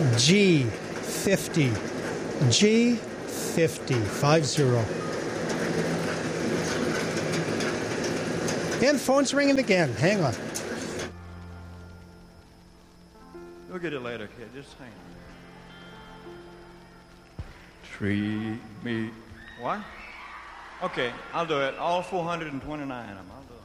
G50. G50. 50. And phone's ringing again. Hang on. We'll get it later, kid. Just hang on. Treat me. What? Okay, I'll do it. All 429 of them. I'll do it.